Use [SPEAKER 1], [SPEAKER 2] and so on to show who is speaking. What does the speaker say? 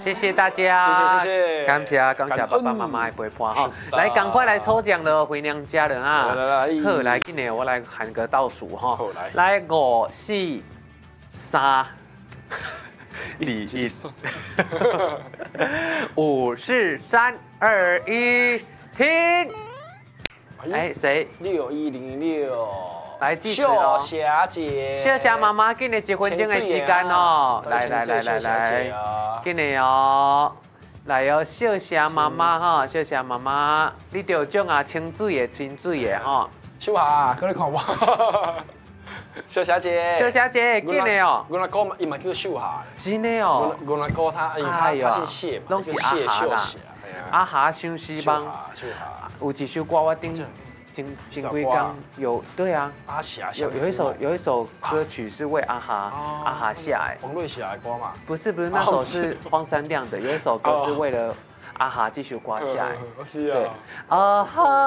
[SPEAKER 1] 谢谢大家，
[SPEAKER 2] 谢谢，
[SPEAKER 1] 感谢爸爸妈妈的陪伴哈。来，赶快来抽奖了，回娘家了啊！
[SPEAKER 2] 来，
[SPEAKER 1] 好，来，今年我来喊个倒数哈。
[SPEAKER 2] 好
[SPEAKER 1] 来5、4、3、2、1，5、4、3、2、1，停。哎，谁
[SPEAKER 2] ？6106。
[SPEAKER 1] 来计时哦。
[SPEAKER 2] 秀霞姐，
[SPEAKER 1] 秀霞妈妈，今年1分钟的时间哦。来，今年哦。来哦，秀霞妈妈哈，秀霞妈妈，你得奖啊，清水的哈。
[SPEAKER 2] 秀霞，过来看我。秀霞姐，
[SPEAKER 1] 今年哦。
[SPEAKER 2] 我那哥伊嘛叫秀霞。
[SPEAKER 1] 真的哦。
[SPEAKER 2] 我那哥他姓谢嘛，
[SPEAKER 1] 拢是阿霞啦。阿霞相思帮。有一首歌我前几天有对啊。
[SPEAKER 2] 阿霞
[SPEAKER 1] 有一首歌曲是为阿霞写的。
[SPEAKER 2] 王瑞霞的歌嘛？
[SPEAKER 1] 不是，那首是荒山亮的，有一首歌是为了阿霞这首歌写的。
[SPEAKER 2] 是啊。
[SPEAKER 1] 对。啊哈。